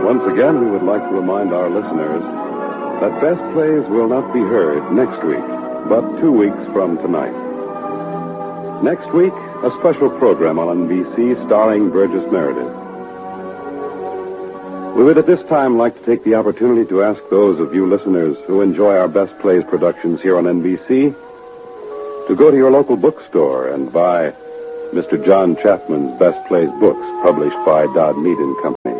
Once again, we would like to remind our listeners that Best Plays will not be heard next week, but 2 weeks from tonight. Next week, a special program on NBC starring Burgess Meredith. We would at this time like to take the opportunity to ask those of you listeners who enjoy our Best Plays productions here on NBC to go to your local bookstore and buy Mr. John Chapman's Best Plays books, published by Dodd Mead and Company.